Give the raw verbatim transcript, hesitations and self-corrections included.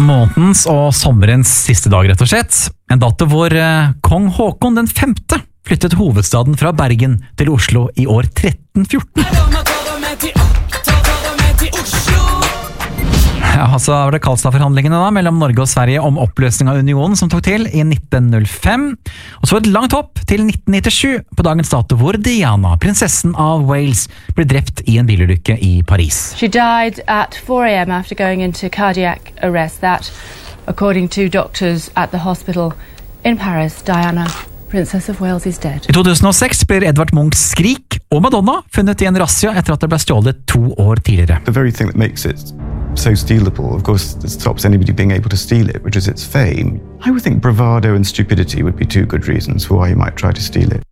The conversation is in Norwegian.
Månedens og sommerens siste dag, rett og slett. En dato hvor eh, kong Håkon den femte flyttet hovedstaden fra Bergen til Oslo i år tretten fjorten. Ja, så var det Karlstad-forhandlingene da, mellom Norge og Sverige om oppløsning av unionen som tok til i nitten null fem. Og så et langt hopp til nitten nittisju, på dagens dato hvor Diana, prinsessen av Wales, ble drept i en bilulykke i Paris. She died at four a m after going into cardiac arrest. That, according to doctors at the hospital in Paris, Diana, Princess of Wales, is dead. I to tusen og seks blir Edvard Munchs Skrik og Madonna funnet i en razzia etter at det ble stjålet to år tidligere. The very thing that makes it so stealable, of course, it stops anybody being able to steal it, which is its fame. I would think bravado and stupidity would be two good reasons for why you might try to steal it.